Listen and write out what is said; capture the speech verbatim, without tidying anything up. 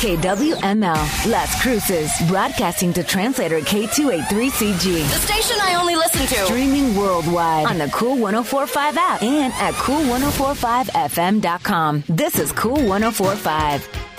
K W M L, Las Cruces, broadcasting to translator K two eighty-three C G. The station I only listen to. Streaming worldwide on the Cool ten forty-five app and at cool ten forty-five F M dot com. This is Cool ten forty-five.